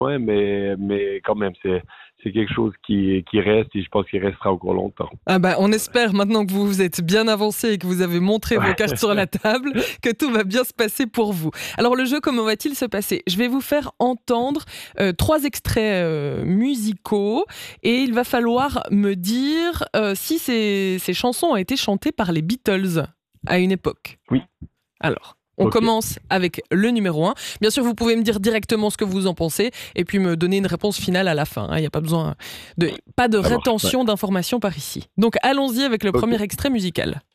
Ouais, mais quand même, c'est quelque chose qui reste et je pense qu'il restera encore longtemps. Ah bah, on espère maintenant que vous vous êtes bien avancé et que vous avez montré vos cartes sur la table que tout va bien se passer pour vous. Alors le jeu, comment va-t-il se passer ? Je vais vous faire entendre 3 extraits musicaux et il va falloir me dire si ces chansons ont été chantées par les Beatles à une époque. Oui. Alors, on commence avec le numéro 1. Bien sûr, vous pouvez me dire directement ce que vous en pensez et puis me donner une réponse finale à la fin. Il n'y a pas besoin pas de rétention d'informations par ici. Donc, allons-y avec le premier extrait musical.